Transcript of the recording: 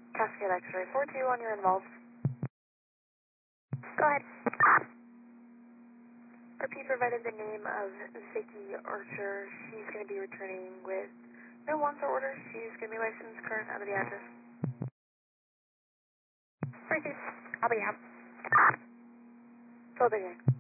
Cascade X-ray 421, you're involved. Go ahead. RP provided the name of Vicky Archer. She's going to be returning with no wants or orders. She's going to be licensed current out of the address. Proceed. I'll be out. Full big